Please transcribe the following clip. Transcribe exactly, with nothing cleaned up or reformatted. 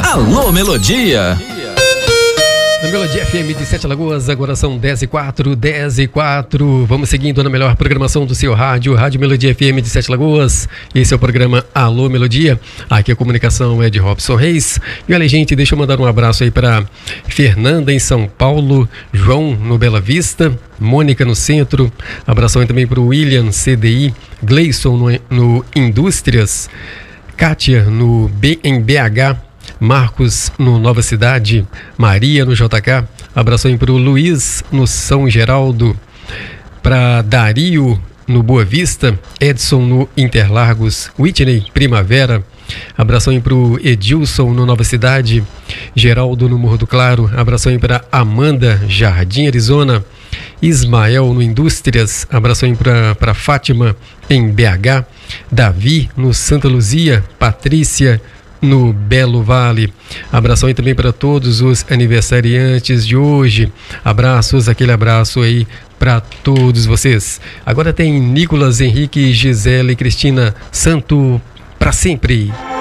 Alô Melodia. Na Melodia F M de Sete Lagoas, agora são dez e quatro, dez e quatro. Vamos seguindo na melhor programação do seu rádio, Rádio Melodia F M de Sete Lagoas. Esse é o programa Alô Melodia. Aqui a comunicação é de Robson Reis. E olha, gente, deixa eu mandar um abraço aí para Fernanda em São Paulo, João no Bela Vista, Mônica no centro. Abração aí também para o William C D I, Gleison no, no Indústrias, Kátia no B, em B H, Marcos no Nova Cidade, Maria no J K, abração para o Luiz no São Geraldo, para Dario no Boa Vista, Edson no Interlagos, Whitney Primavera, abração para o Edilson no Nova Cidade, Geraldo no Morro do Claro, abração para Amanda, Jardim Arizona, Ismael no Indústrias, abração para Fátima em B H, Davi no Santa Luzia, Patrícia no Belo Vale. Abração aí também para todos os aniversariantes de hoje. Abraços, aquele abraço aí para todos vocês. Agora tem Nicolas Henrique, Gisele e Cristina, Santo para sempre.